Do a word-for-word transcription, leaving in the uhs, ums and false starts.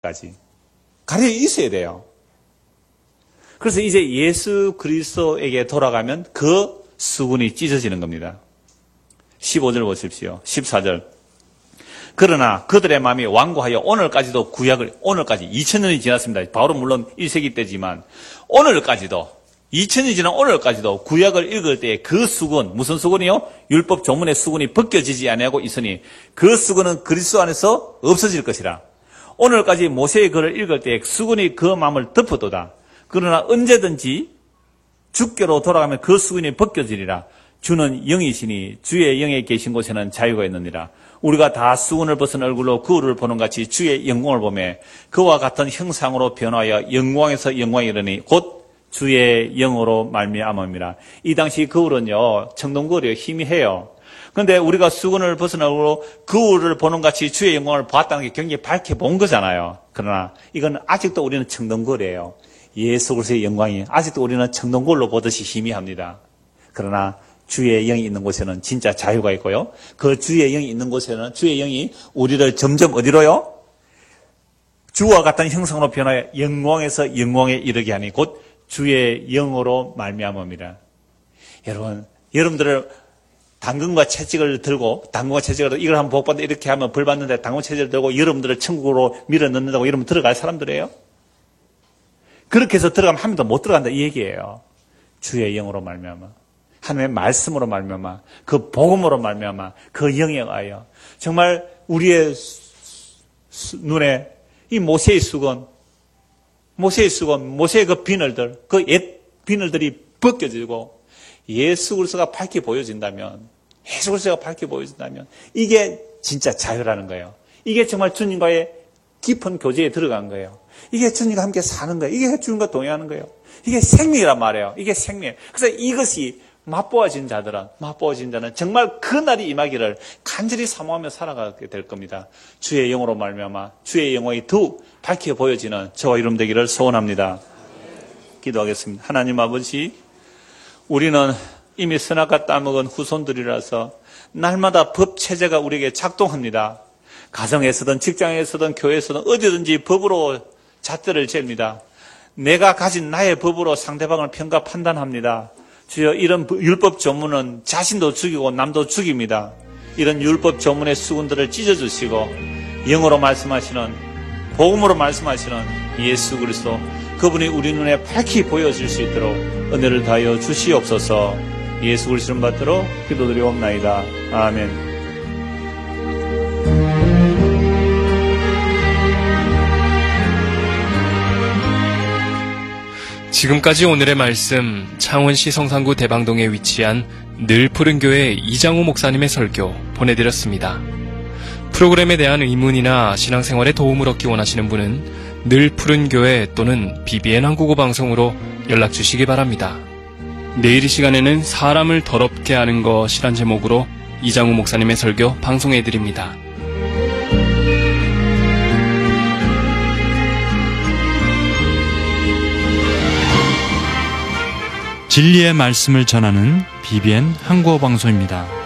때까지. 가려 있어야 돼요. 그래서 이제 예수 그리스도에게 돌아가면 그 수군이 찢어지는 겁니다. 십오 절 보십시오. 십사 절. 그러나 그들의 마음이 완고하여 오늘까지도 구약을, 오늘까지 이천 년이 지났습니다. 바로 물론 일 세기 때지만 오늘까지도, 이천 년이 지난 오늘까지도 구약을 읽을 때 그 수군, 무슨 수군이요? 율법 조문의 수군이 벗겨지지 아니하고 있으니 그 수군은 그리스도 안에서 없어질 것이라. 오늘까지 모세의 글을 읽을 때 수군이 그 마음을 덮어도다. 그러나 언제든지 주께로 돌아가면 그 수군이 벗겨지리라. 주는 영이시니 주의 영에 계신 곳에는 자유가 있느니라. 우리가 다 수군을 벗은 얼굴로 그울을 보는 같이 주의 영광을 보며 그와 같은 형상으로 변화하여 영광에서 영광에 이르니 곧 주의 영으로 말미암음이라. 이 당시 거울은요, 청동거울이요, 힘이 해요. 그런데 우리가 수군을 벗은 얼굴로 거울을 보는 같이 주의 영광을 보았다는 게 굉장히 밝게 본 거잖아요. 그러나 이건 아직도 우리는 청동거울이에요. 예수 그리스도의 영광이 아직도 우리는 청동거울로 보듯이 희미합니다. 그러나 주의 영이 있는 곳에는 진짜 자유가 있고요. 그 주의 영이 있는 곳에는 주의 영이 우리를 점점 어디로요? 주와 같은 형상으로 변하여 영광에서 영광에 이르게 하니 곧 주의 영으로 말미암음이라. 여러분, 여러분들을 당근과 채찍을 들고, 당근과 채찍을 들고 이걸 한번 복받는다 이렇게 하면 벌 받는데 당근 채찍을 들고 여러분들을 천국으로 밀어 넣는다고 이러면 들어갈 사람들이에요? 그렇게 해서 들어가면 한 명도 못 들어간다 이 얘기예요. 주의 영으로 말미암아, 하나님의 말씀으로 말미암아, 그 복음으로 말미암아, 그 영에 의하여 정말 우리의 눈에 이 모세의 수건, 모세의 수건, 모세의 그 비늘들, 그 옛 비늘들이 벗겨지고 예수 그리스도가 밝게 보여진다면, 예수 그리스도가 밝게 보여진다면 이게 진짜 자유라는 거예요. 이게 정말 주님과의 깊은 교제에 들어간 거예요. 이게 주님과 함께 사는 거예요. 이게 주님과 동행하는 거예요. 이게 생명이란 말이에요. 이게 생명. 그래서 이것이 맛보아진 자들은, 맛보아진 자는 정말 그 날이 임하기를 간절히 사모하며 살아가게 될 겁니다. 주의 영으로 말미암아 주의 영광이 더욱 밝게 보여지는 저와 여러분 되기를 소원합니다. 기도하겠습니다. 하나님 아버지, 우리는 이미 선악과 따먹은 후손들이라서 날마다 법 체제가 우리에게 작동합니다. 가정에서든 직장에서든 교회에서든 어디든지 법으로 잣대를 잽니다. 내가 가진 나의 법으로 상대방을 평가 판단합니다. 주여, 이런 율법 조문은 자신도 죽이고 남도 죽입니다. 이런 율법 조문의 수군들을 찢어주시고 영어로 말씀하시는, 복음으로 말씀하시는 예수 그리스도, 그분이 우리 눈에 밝히 보여질 수 있도록 은혜를 다하여 주시옵소서. 예수 그리스도를 받들어 기도드리옵나이다. 아멘. 지금까지 오늘의 말씀, 창원시 성산구 대방동에 위치한 늘 푸른 교회 이장우 목사님의 설교 보내드렸습니다. 프로그램에 대한 의문이나 신앙생활에 도움을 얻기 원하시는 분은 늘 푸른 교회 또는 비비엔 한국어 방송으로 연락 주시기 바랍니다. 내일 이 시간에는 사람을 더럽게 하는 것이란 제목으로 이장우 목사님의 설교 방송해드립니다. 진리의 말씀을 전하는 비비엔 한국어 방송입니다.